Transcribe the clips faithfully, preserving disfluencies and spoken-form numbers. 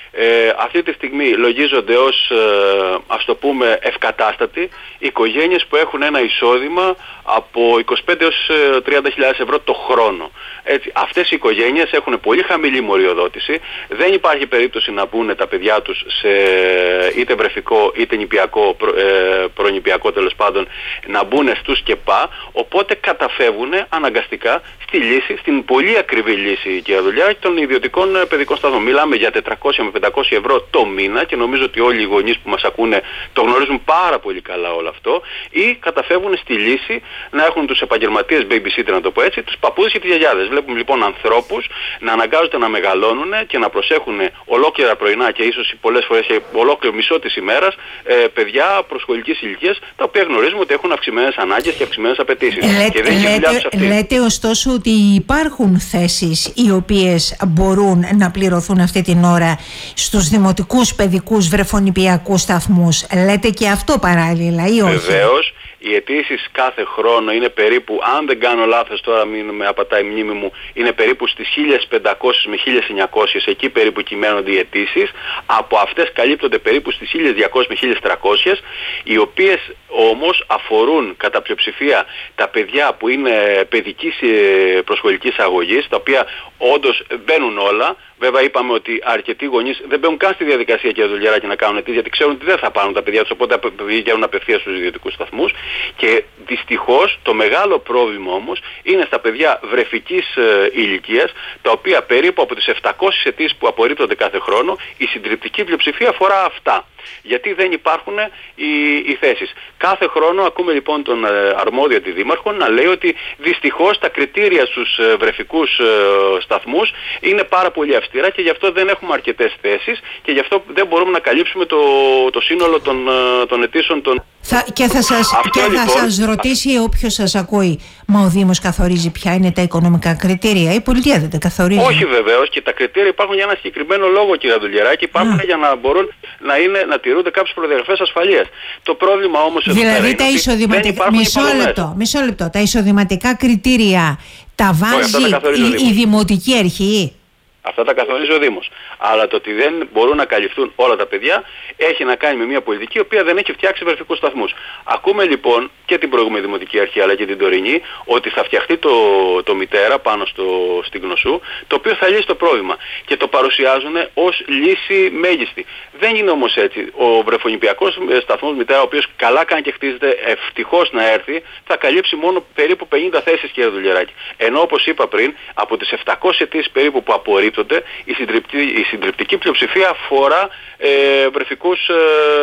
Ε, αυτή τη στιγμή λογίζονται ως, ε, ας το πούμε, ευκατάστατοι οικογένειες που έχουν ένα εισόδημα από είκοσι πέντε έως τριάντα χιλιάδες ευρώ το χρόνο. Έτσι, αυτές οι οικογένειες έχουν πολύ χαμηλή μοριοδότηση, δεν υπάρχει περίπτωση να μπουν τα παιδιά τους σε είτε βρεφικό είτε νηπιακό, προ, ε, προνηπιακό τέλος πάντων, να μπουν στους ΚΕΠΑ, οπότε καταφεύγουν αναγκαστικά στη λύση, στην πολύ ακριβή λύση και δουλειά των ιδιωτικών παιδικών σταθμών. Μιλάμε για τετρακόσια με πεντακόσια ευρώ το μήνα και νομίζω ότι όλοι οι γονείς που μας ακούνε το γνωρίζουν πάρα πολύ καλά όλο αυτό, ή καταφεύγουν στη λύση να έχουν τους επαγγελματίες babysitter, να το πω έτσι, τους παππούδες και τις γιαγιάδες. Βλέπουμε λοιπόν ανθρώπους να αναγκάζονται να μεγαλώνουν και να προσέχουν ολόκληρα πρωινά και ίσως πολλές φορές και ολόκληρο μισό της ημέρας ε, παιδιά προσχολικής ηλικίας, τα οποία γνωρίζουμε ότι έχουν αυξημένες ανάγκες και αυξημένες απαιτήσεις. Λέ, και δεν λέτε, λέτε ωστόσο ότι υπάρχουν θέσεις οι οποίες μπορούν να πληρωθούν αυτή την ώρα στους δημοτικούς παιδικούς βρεφονηπιακούς σταθμούς. Λέτε και αυτό παράλληλα ή όχι? Βεβαίως. Οι αιτήσεις κάθε χρόνο είναι περίπου, αν δεν κάνω λάθος τώρα, μην με απατάει η μνήμη μου, είναι περίπου στις χίλιες πεντακόσιες με χίλιες εννιακόσιες, εκεί περίπου κυμαίνονται οι αιτήσεις. Από αυτές καλύπτονται περίπου στις χίλιες διακόσιες με χίλιες τριακόσιες, οι οποίες όμως αφορούν κατά πλειοψηφία τα παιδιά που είναι παιδικής προσχολικής αγωγής, τα οποία όντως μπαίνουν όλα. Βέβαια, είπαμε ότι αρκετοί γονείς δεν μπαίνουν καν στη διαδικασία και δουλειά και να κάνουν αιτήσεις, γιατί ξέρουν ότι δεν θα πάρουν τα παιδιά τους, οπότε πηγαίνουν απευθείας στους ιδιωτικούς σταθμούς. Και δυστυχώς το μεγάλο πρόβλημα όμως είναι στα παιδιά βρεφικής ε, ηλικίας, τα οποία περίπου από τις επτακόσιες αιτήσεις που απορρίπτονται κάθε χρόνο, η συντριπτική πλειοψηφία αφορά αυτά. Γιατί δεν υπάρχουν οι, οι θέσεις. Κάθε χρόνο ακούμε λοιπόν τον ε, αρμόδιο αντιδήμαρχο να λέει ότι δυστυχώς τα κριτήρια στους ε, βρεφικούς ε, σταθμούς είναι πάρα πολύ αυστηρά και γι' αυτό δεν έχουμε αρκετές θέσεις και γι' αυτό δεν μπορούμε να καλύψουμε το, το σύνολο των, ε, των αιτήσεων των... Θα, και θα σας, και θα λοιπόν, σας ρωτήσει όποιος σας ακούει, μα ο Δήμος καθορίζει ποια είναι τα οικονομικά κριτήρια, η πολιτεία δεν τα καθορίζει? Όχι βεβαίως, και τα κριτήρια υπάρχουν για ένα συγκεκριμένο λόγο, κύριε Δουλγεράκη, υπάρχουν Α. για να μπορούν να, είναι, να τηρούνται κάποιες προδιαγραφές ασφαλείας. Το πρόβλημα όμως εδώ δηλαδή πέρα τα είναι εισοδηματικά, μισό λεπτό, μισό λεπτό, τα εισοδηματικά κριτήρια τα βάζει τα η, η Δημοτική Αρχή? Αυτά τα καθορίζει ο Δήμος. Αλλά το ότι δεν μπορούν να καλυφθούν όλα τα παιδιά έχει να κάνει με μια πολιτική η οποία δεν έχει φτιάξει βρεφικούς σταθμούς. Ακούμε λοιπόν και την προηγούμενη Δημοτική Αρχή αλλά και την τωρινή ότι θα φτιαχτεί το, το μητέρα πάνω στο, στην Γνωσού, το οποίο θα λύσει το πρόβλημα. Και το παρουσιάζουν ως λύση μέγιστη. Δεν είναι όμως έτσι. Ο βρεφονηπιακός σταθμός μητέρα, ο οποίος καλά κάνει και χτίζεται, ευτυχώς να έρθει, θα καλύψει μόνο περίπου πενήντα θέσεις, κύριε Δουλγεράκη. Ενώ όπως είπα πριν, από τις επτακόσιες αιτήσεις περίπου που απορρίπτονται, η συντριπτική, η συντριπτική πλειοψηφία αφορά ε, βρεφικούς ε,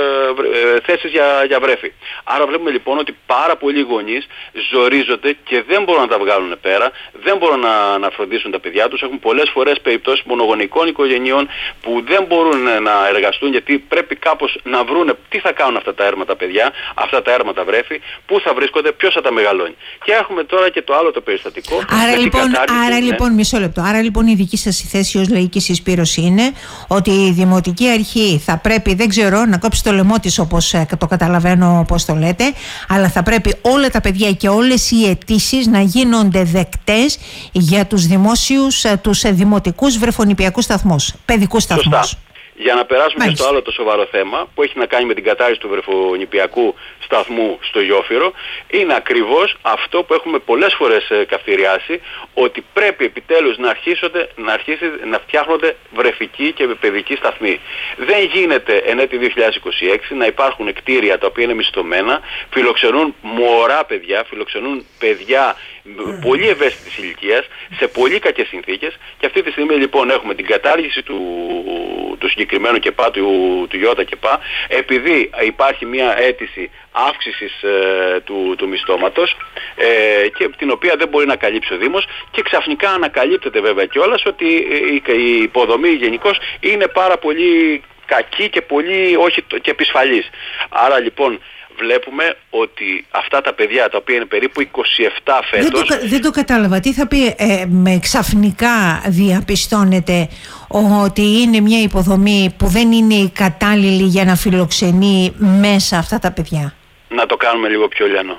ε, θέσεις για, για βρέφη. Άρα βλέπουμε λοιπόν ότι πάρα πολλοί γονείς ζορίζονται και δεν μπορούν να τα βγάλουν πέρα, δεν μπορούν να, να φροντίσουν τα παιδιά τους. Έχουν πολλές φορές περιπτώσεις μονογονικών οικογενειών που δεν μπορούν να εργαστούν γιατί πρέπει κάπως να βρούνε τι θα κάνουν αυτά τα έρματα παιδιά, αυτά τα έρματα βρέφη, πού θα βρίσκονται, ποιος θα τα μεγαλώνει. Και έχουμε τώρα και το άλλο το περιστατικό. Άρα λοιπόν, άρα λοιπόν μισό λεπτό. Άρα λοιπόν η δική σας η θέση ως λαϊκή συσπήρωση είναι ότι η Δημοτική Αρχή θα πρέπει, δεν ξέρω, να κόψει το λαιμό της όπως το καταλαβαίνω όπως το λέτε, αλλά θα πρέπει όλα τα παιδιά και όλες οι αιτήσεις να γίνονται δεκτές για τους δημόσιους, τους δημοτικούς βρεφονηπιακούς σταθμούς, παιδικούς σταθμούς. Σωστά. Για να περάσουμε Μάλιστα. και στο άλλο το σοβαρό θέμα που έχει να κάνει με την κατάρριση του βρεφονηπιακού σταθμού στο Γιόφυρο, είναι ακριβώς αυτό που έχουμε πολλές φορές ε, καυτηριάσει, ότι πρέπει επιτέλους να, να αρχίσει να φτιάχνονται βρεφικοί και παιδικοί σταθμοί. Δεν γίνεται εν έτη δύο χιλιάδες είκοσι έξι να υπάρχουν κτίρια τα οποία είναι μισθωμένα, φιλοξενούν μωρά παιδιά, φιλοξενούν παιδιά mm. πολύ ευαίσθητης ηλικίας, σε πολύ κακές συνθήκες, και αυτή τη στιγμή λοιπόν έχουμε την κατάργηση του, του συγκεκριμένου ΚΕΠΑ, του, του Ιώτα ΚΕΠΑ, επειδή υπάρχει μια αίτηση αύξησης ε, του, του μισθώματος ε, και την οποία δεν μπορεί να καλύψει ο Δήμος, και ξαφνικά ανακαλύπτεται βέβαια κιόλας ότι η, η υποδομή γενικώς είναι πάρα πολύ κακή και πολύ όχι και επισφαλής. Άρα λοιπόν βλέπουμε ότι αυτά τα παιδιά, τα οποία είναι περίπου είκοσι επτά φέτος... Δεν το, δεν το κατάλαβα. Τι θα πει ε, με ξαφνικά διαπιστώνεται ότι είναι μια υποδομή που δεν είναι η κατάλληλη για να φιλοξενεί μέσα αυτά τα παιδιά? να το κάνουμε λίγο πιο λιανό.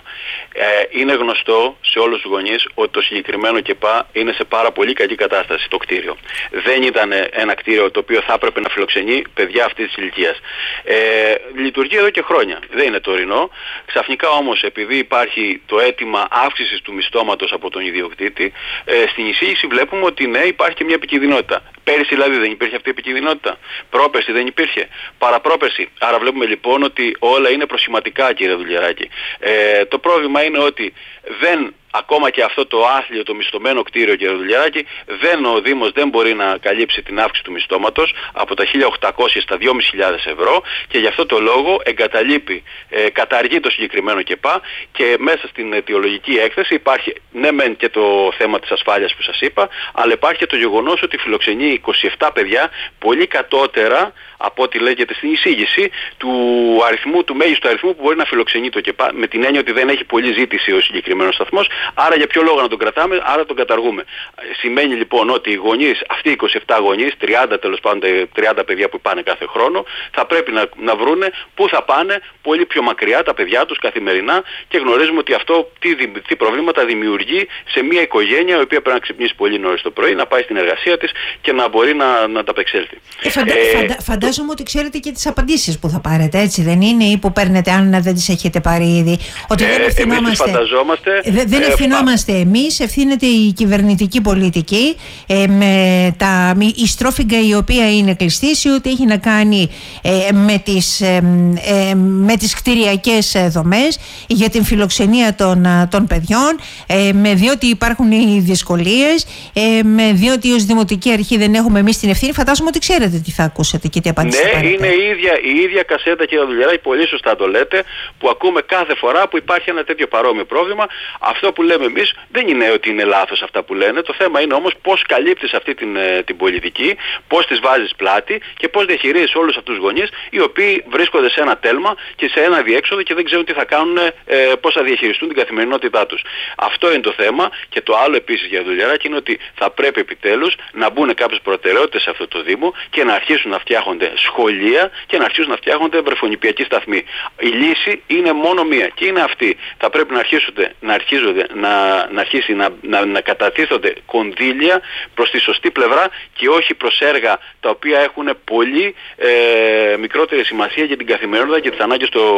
Ε, είναι γνωστό σε όλους τους γονείς ότι το συγκεκριμένο ΚΕΠΑ είναι σε πάρα πολύ κακή κατάσταση το κτίριο. Δεν ήταν ένα κτίριο το οποίο θα έπρεπε να φιλοξενεί παιδιά αυτής της ηλικίας. Ε, λειτουργεί εδώ και χρόνια. Δεν είναι τωρινό. Ξαφνικά όμως, επειδή υπάρχει το αίτημα αύξησης του μισθώματος από τον ιδιοκτήτη, ε, στην εισήγηση βλέπουμε ότι ναι, υπάρχει και μια επικινδυνότητα. Πέρυσι δηλαδή δεν υπήρχε αυτή η επικινδυνότητα. Πρόπερσι δεν υπήρχε. Παραπρόπερσι. Άρα βλέπουμε λοιπόν ότι όλα είναι προσχηματικά, κύριε Δουλιαράκη. Ε, το πρόβλημα είναι ότι δεν, ακόμα και αυτό το άθλιο, το μισθωμένο κτίριο, κύριε Δουλιαράκη, δεν, ο Δήμος δεν μπορεί να καλύψει την αύξηση του μισθώματος από τα χίλια οκτακόσια στα δυόμισι χιλιάδες ευρώ και γι' αυτό το λόγο εγκαταλείπει, ε, καταργεί το συγκεκριμένο ΚΕΠΑ και μέσα στην αιτιολογική έκθεση υπάρχει ναι μεν και το θέμα της ασφάλειας που σας είπα, αλλά υπάρχει και το γεγονός ότι φιλοξενεί είκοσι επτά παιδιά, πολύ κατώτερα από ό,τι λέγεται στην εισήγηση του αριθμού, του μέγιστου αριθμού που μπορεί να φιλοξενεί το ΚΕΠΑ, με την έννοια ότι δεν έχει πολλή ζήτηση ο συγκεκριμένος σταθμός, άρα για ποιο λόγο να τον κρατάμε, άρα τον καταργούμε. Σημαίνει λοιπόν ότι οι γονείς, αυτοί οι είκοσι επτά γονείς, τριάντα τέλος πάντων, τριάντα παιδιά που πάνε κάθε χρόνο, θα πρέπει να, να βρούνε πού θα πάνε πολύ πιο μακριά τα παιδιά τους καθημερινά και γνωρίζουμε ότι αυτό τι, τι προβλήματα δημιουργεί σε μια οικογένεια η οποία πρέπει να ξυπνήσει πολύ νωρίς το πρωί, να πάει στην εργασία της και να μπορεί να, να τα απεξέλθει. Ε, φαντα, ε, φαντα, φαντάζομαι ότι ξέρετε και τις απαντήσεις που θα πάρετε, έτσι δεν είναι, ή που παίρνετε αν δεν τις έχετε πάρει ήδη. Ότι ε, δεν ευθυνόμαστε. Δε, δεν ευθυνόμαστε ε, εμείς, ευθύνεται η κυβερνητική πολιτική ε, με τα, η στρόφιγγα η οποία είναι κλειστή, ότι έχει να κάνει ε, με, τις, ε, ε, με τις κτηριακές δομές για την φιλοξενία των, των παιδιών, ε, με διότι υπάρχουν οι δυσκολίες, ε, με διότι ως Δημοτική Αρχή δεν έχουμε εμείς την ευθύνη. Φαντάζομαι ότι ξέρετε τι θα ακούσετε και τι απάντηση θα πάρετε. Ναι, είναι η ίδια, η ίδια κασέτα, κύριε Δουλιαράκη, πολύ σωστά το λέτε, που ακούμε κάθε φορά που υπάρχει ένα τέτοιο παρόμοιο πρόβλημα. Αυτό που λέμε εμείς δεν είναι ότι είναι λάθος αυτά που λένε. Το θέμα είναι όμως πώς καλύπτεις αυτή την, την πολιτική, πώς τις βάζεις πλάτη και πώς διαχειρίζεις όλους αυτούς τους γονείς οι οποίοι βρίσκονται σε ένα τέλμα και σε ένα διέξοδο και δεν ξέρουν τι θα κάνουν, ε, πώς θα διαχειριστούν την καθημερινότητά τους. Αυτό είναι το θέμα. Και το άλλο επίσης για Δουλιαράκη είναι ότι θα πρέπει επιτέλους να μπουν κάποιες προτεραιότητες σε αυτό το Δήμο και να αρχίσουν να φτιάχνονται σχολεία και να αρχίσουν να φτιάχνονται βρεφονιπιακοί σταθμοί. Η λύση είναι μόνο μία και είναι αυτή. Θα πρέπει να αρχίσουν να αρχίζονται να, να αρχίσει να, να, να κατατίθονται κονδύλια προς τη σωστή πλευρά και όχι προς έργα τα οποία έχουν πολύ ε, μικρότερη σημασία για την καθημερινότητα και τις ανάγκες του,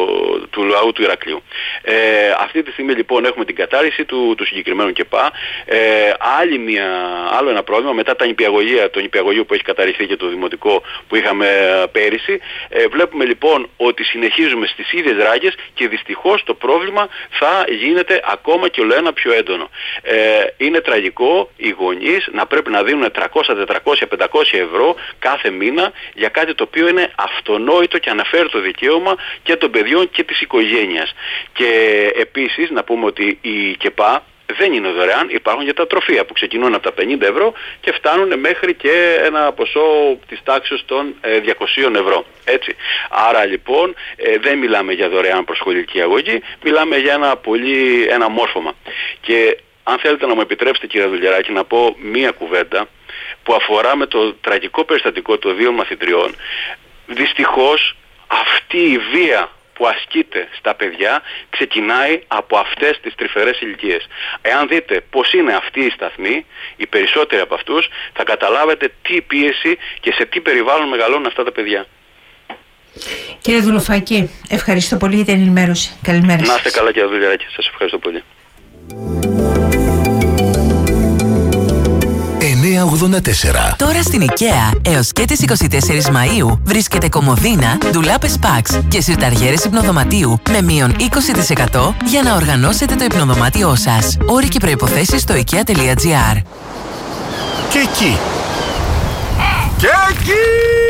του λαού του Ηρακλείου. Ε, αυτή τη στιγμή λοιπόν έχουμε την κατάρριση του, του συγκεκριμένου ΚΕΠΑ. Ε, άλλη μια, άλλο ένα πρόβλημα μετά τα νηπιαγωγεία, το νηπιαγωγείο που έχει καταρριχθεί και το δημοτικό που είχαμε πέρυσι. Ε, βλέπουμε λοιπόν ότι συνεχίζουμε στις ίδιες ράγες και δυστυχώς το πρόβλημα θα γίνεται ακόμα και ολοένα πιο έντονο. Ε, είναι τραγικό οι γονείς να πρέπει να δίνουν τριακόσια, τετρακόσια, πεντακόσια ευρώ κάθε μήνα για κάτι το οποίο είναι αυτονόητο και αναφέρει το δικαίωμα και των παιδιών και της οικογένειας. Και επίσης να πούμε ότι η ΚΕΠΑ δεν είναι δωρεάν, υπάρχουν και τα τροφεία που ξεκινούν από τα πενήντα ευρώ και φτάνουν μέχρι και ένα ποσό της τάξης των διακοσίων ευρώ. Έτσι. Άρα λοιπόν ε, δεν μιλάμε για δωρεάν προσχολική αγωγή, μιλάμε για ένα πολύ ένα μόρφωμα. Και αν θέλετε να μου επιτρέψετε, κύριε Δουλιαράκη, να πω μία κουβέντα που αφορά με το τραγικό περιστατικό των δύο μαθητριών. Δυστυχώς αυτή η βία που ασκείται στα παιδιά ξεκινάει από αυτές τις τρυφερές ηλικίες. Εάν δείτε πώς είναι αυτοί οι σταθμοί, οι περισσότεροι από αυτούς, θα καταλάβετε τι πίεση και σε τι περιβάλλον μεγαλώνουν αυτά τα παιδιά. Κύριε Δουλοφάκη, ευχαριστώ πολύ για την ενημέρωση. Καλημέρα σας. Να είστε καλά, κύριε Δουλιαράκη. Σας ευχαριστώ πολύ. εννιακόσια ογδόντα τέσσερα. Τώρα στην IKEA, έως και τις εικοστή τέταρτη Μαΐου, βρίσκεται κομμωδίνα, ντουλάπες παξ και σιρταριέρες υπνοδωματίου με μείον είκοσι τοις εκατό για να οργανώσετε το υπνοδωμάτιό σας. Όροι και προϋποθέσεις στο ikea.gr. Και εκεί. Και εκεί.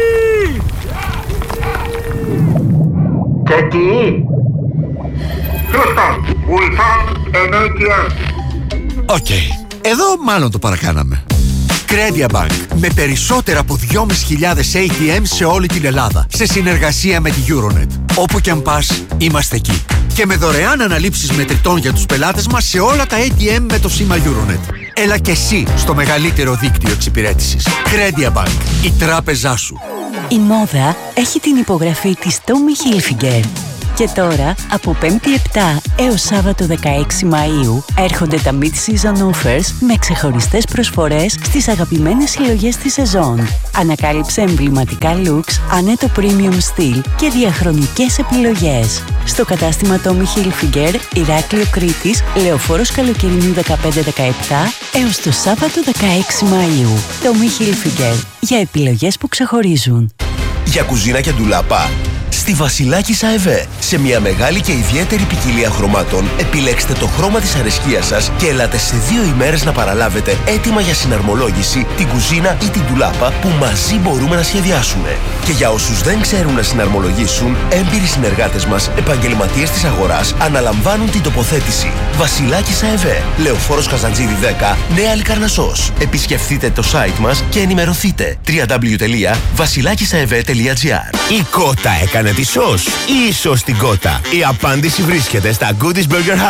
Και εκεί. Houston, we found an έι τι εμ. Οκ. Εδώ μάλλον το παρακάναμε. Credia Bank, με περισσότερα από δυόμισι χιλιάδες έι τι εμ σε όλη την Ελλάδα, σε συνεργασία με τη Euronet. Όπου κι αν πας, είμαστε εκεί. Και με δωρεάν αναλήψεις μετρητών για τους πελάτες μας σε όλα τα έι τι εμ με το σήμα Euronet. Έλα και εσύ στο μεγαλύτερο δίκτυο εξυπηρέτησης. Credia Bank, η τράπεζά σου. Η μόδα έχει την υπογραφή της Tommy Hilfiger. Και τώρα, από πέμπτη επτά έως Σάββατο δεκαέξι Μαΐου, έρχονται τα Mid-Season Offers με ξεχωριστές προσφορές στις αγαπημένες συλλογές της σεζόν. Ανακάλυψε εμβληματικά looks, ανέτο premium στυλ και διαχρονικές επιλογές. Στο κατάστημα Tommy Hilfiger, Ηράκλειο Κρήτης, Λεωφόρος Καλοκαιρινού δεκαπέντε δεκαεπτά έως το Σάββατο δεκαέξι Μαΐου. Tommy Hilfiger, για επιλογές που ξεχωρίζουν. Για κουζίνα και ντουλάπα, στη Βασιλάκης ΑΕΒ. Σε μια μεγάλη και ιδιαίτερη ποικιλία χρωμάτων, επιλέξτε το χρώμα της αρεσκίας σας και ελάτε σε δύο ημέρες να παραλάβετε έτοιμα για συναρμολόγηση την κουζίνα ή την ντουλάπα που μαζί μπορούμε να σχεδιάσουμε. Και για όσους δεν ξέρουν να συναρμολογήσουν, έμπειροι συνεργάτες μας, επαγγελματίες της αγοράς, αναλαμβάνουν την τοποθέτηση. Βασιλάκης ΑΕΒ, Λεωφόρος Καζαντζίδη δέκα, Νέα Λικαρνασσός. Επισκεφτείτε το site μας και ενημερωθείτε. double-u double-u double-u τελεία βασιλάκισαεβ τελεία gr. Η Κότα έκανε τη σως ή η σως την Κότα? Η απάντηση βρίσκεται στα Goodies Burger House.